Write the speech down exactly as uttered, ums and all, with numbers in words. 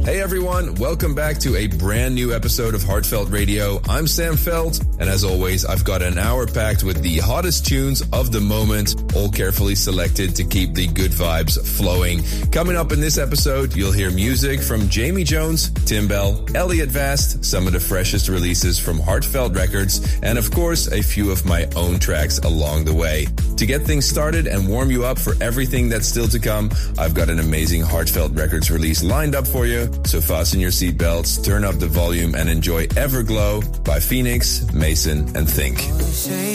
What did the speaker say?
Hey everyone, welcome back to a brand new episode of Heartfelt Radio. I'm Sam Felt, and as always, I've got an hour packed with the hottest tunes of the moment, all carefully selected to keep the good vibes flowing. Coming up in this episode, you'll hear music from Jamie Jones, Tim Bell, Elliot Vast, some of the freshest releases from Heartfelt Records, and of course, a few of my own tracks along the way. To get things started and warm you up for everything that's still to come, I've got an amazing Heartfelt Records release lined up for you. So fasten your seatbelts, turn up the volume, and enjoy Everglow by Phoenix, Mason, and Think.